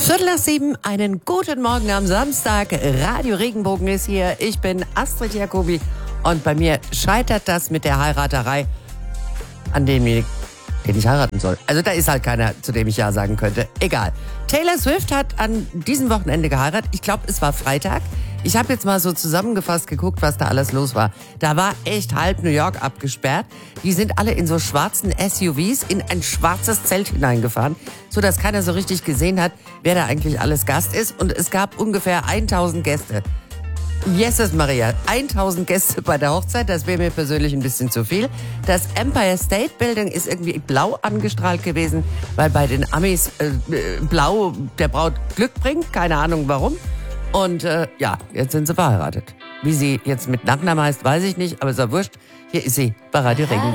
7:15, einen guten Morgen am Samstag. Radio Regenbogen ist hier. Ich bin Astrid Jacobi und bei mir scheitert das mit der Heiraterei an den ich heiraten soll. Also da ist halt keiner, zu dem ich Ja sagen könnte. Egal. Taylor Swift hat an diesem Wochenende geheiratet. Ich glaube, es war Freitag. Ich habe jetzt mal so zusammengefasst geguckt, was da alles los war. Da war echt halb New York abgesperrt. Die sind alle in so schwarzen SUVs in ein schwarzes Zelt hineingefahren, sodass keiner so richtig gesehen hat, wer da eigentlich alles Gast ist. Und es gab ungefähr 1000 Gäste. Jesus Maria, 1000 Gäste bei der Hochzeit, das wäre mir persönlich ein bisschen zu viel. Das Empire State Building ist irgendwie blau angestrahlt gewesen, weil bei den Amis blau der Braut Glück bringt, keine Ahnung warum. Und jetzt sind sie verheiratet. Wie sie jetzt mit Nachnamen heißt, weiß ich nicht, aber ist ja wurscht. Hier ist sie bei Radio Regenbogen.